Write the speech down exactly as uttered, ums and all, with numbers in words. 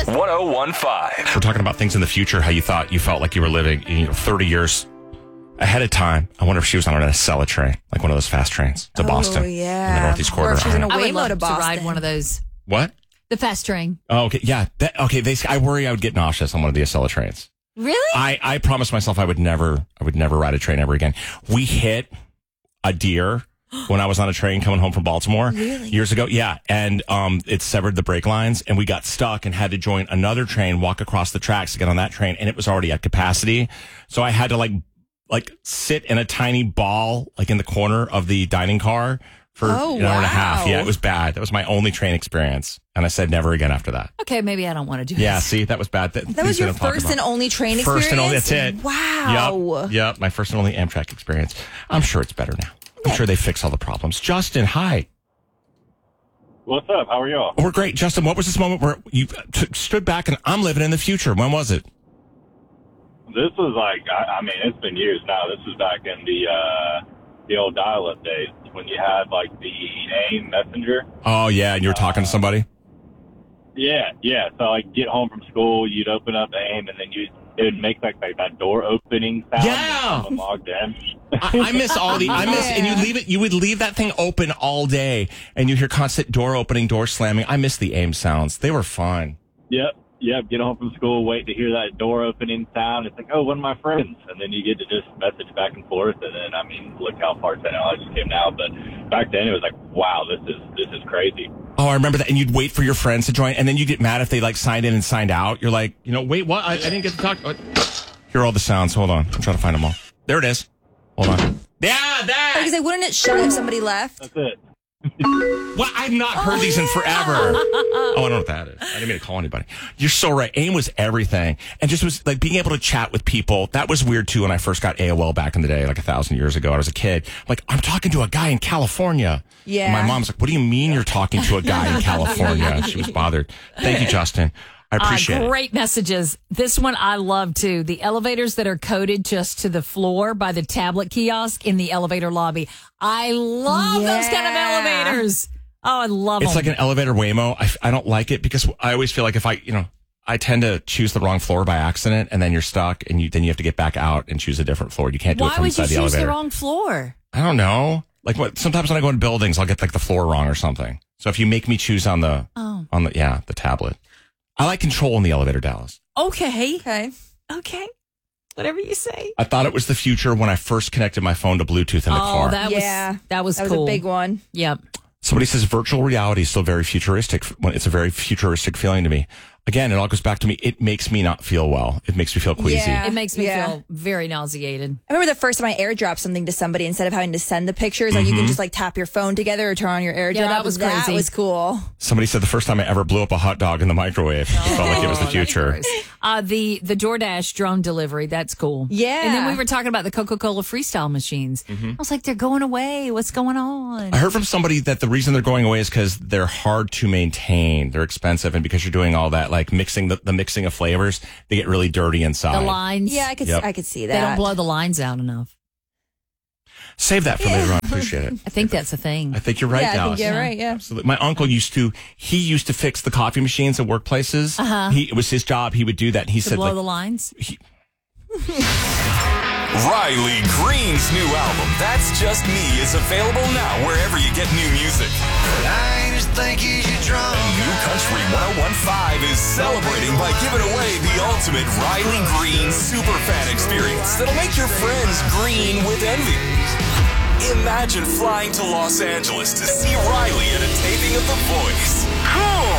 one oh one five. We're talking about things in the future, how you thought you felt like you were living, you know, thirty years ahead of time. I wonder if she was on an Acela train, like one of those fast trains to Oh, Boston yeah. in the Northeast Or Corridor. if she's in a I don't know. I would Waymo love to to Boston. ride one of those. What? The fast train. Oh, okay. Yeah. That, okay. They, I worry I would get nauseous on one of the Acela trains. Really? I, I promised myself I would never, I would never ride a train ever again. We hit a deer when I was on a train coming home from Baltimore Really? years ago. Yeah. And, um, it severed the brake lines and we got stuck and had to join another train, walk across the tracks to get on that train. And it was already at capacity. So I had to like, like sit in a tiny ball, like in the corner of the dining car for Oh, an hour and a half. wow. Yeah. It was bad. That was my only train experience. And I said never again after that. Okay, maybe I don't want to do Yeah. this. See, that was bad. That, That was your first and only train experience? First and only, that's it. Wow. Yep, yep, my first and only Amtrak experience. I'm sure it's better now. I'm sure they fix all the problems. Justin, hi. What's up? How are y'all? We're great. Justin, what was this moment where you t- stood back and I'm living in the future? When was it? This was like, I, I mean, it's been years now. This was back in the uh, the old dial-up days when you had like the AIM messenger. Oh, yeah, and you were talking to somebody? Yeah, yeah. So like, get home from school, you'd open up AIM, and then you it would make like, like that door opening sound. Yeah. when someone logged in. I, I miss all the, I miss, and you Yeah. leave it, you would leave that thing open all day and you hear constant door opening, door slamming. I miss the AIM sounds. They were fun. Yep, yep. Get home from school, wait to hear that door opening sound. It's like, oh, one of my friends, and then you get to just message back and forth. And then, I mean, look how far technology came now. But back then, it was like, wow, this is this is crazy. Oh, I remember that. And you'd wait for your friends to join, and then you get mad if they like signed in and signed out. You're like, you know, wait, what? I, I didn't get to talk. What? Hear all the sounds. Hold on. I'm trying to find them all. There it is. Hold on. Yeah, that. Because like, wouldn't it shut if somebody left? That's it. What? I've not heard these in forever. Oh, I don't know what that is. I didn't mean to call anybody. You're so right. AIM was everything. And just was like being able to chat with people. That was weird too when I first got A O L back in the day, like a thousand years ago. I was a kid. Like, I'm talking to a guy in California. Yeah. And my mom's like, what do you mean you're talking to a guy in California? She was bothered. Thank you, Justin. I appreciate uh, it. great messages. This one I love too. The elevators that are coded just to the floor by the tablet kiosk in the elevator lobby. I love those kind of Yeah. elevators. Oh, I love It's them. like an elevator Waymo. I, I don't like it because I always feel like if I, you know, I tend to choose the wrong floor by accident and then you're stuck and you then you have to get back out and choose a different floor. You can't do it Why from would you inside choose the the elevator. wrong floor? I don't know. Like what? Sometimes when I go in buildings, I'll get like the floor wrong or something. So if you make me choose on the Oh. on the yeah the tablet, I like control in the elevator, Dallas. Okay. Okay. Okay. Whatever you say. I thought it was the future when I first connected my phone to Bluetooth in the Oh, car. that Yeah. was that was That was cool. a big one. Yep. Somebody says virtual reality is still very futuristic. When it's a very futuristic feeling to me. Again, it all goes back to me. It makes me not feel well. It makes me feel queasy. Yeah. It makes me Yeah. feel very nauseated. I remember the first time I airdropped something to somebody instead of having to send the pictures, like you can just like tap your phone together or turn on your airdrop. Yeah, that was That crazy. was cool. Somebody said the first time I ever blew up a hot dog in the microwave, it felt like it was the future. Uh, the the DoorDash drone delivery, that's cool. Yeah. And then we were talking about the Coca-Cola Freestyle machines. I was like, they're going away. What's going on? I heard from somebody that the reason they're going away is because they're hard to maintain. They're expensive, and because you're doing all that, like mixing the, the mixing of flavors, they get really dirty inside. The lines. Yeah, I could Yep. I could see They don't that. blow the lines out enough. Save that for later on. Appreciate it. I think that's a thing. I think you're right, yeah, I Dallas. think you're right. Yeah. Absolutely. My uncle used to, he used to fix the coffee machines at workplaces. Uh-huh. He, it was his job. He would do that. And he To said, blow like, the lines. he, Riley Green's new album, That's Just Me, is available now wherever you get new music. I just think you should drunk. And New Country one oh one point five is celebrating by giving away the ultimate Riley Green superfan experience that'll make your friends green with envy. Imagine flying to Los Angeles to see Riley at a taping of The Voice. Cool!